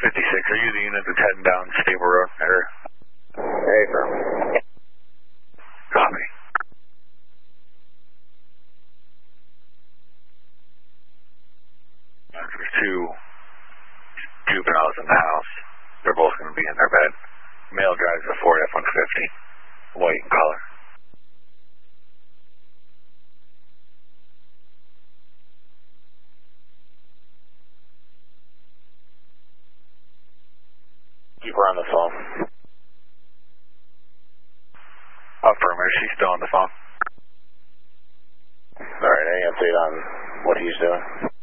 are you the unit that's heading down Stable Road? Hey, firm. Copy. There's two juveniles in the house. They're both going to be in their bed. Male drives a Ford F-150, white in color. Keep her on the phone. Affirmative, she's still on the phone. Alright, any update on what he's doing?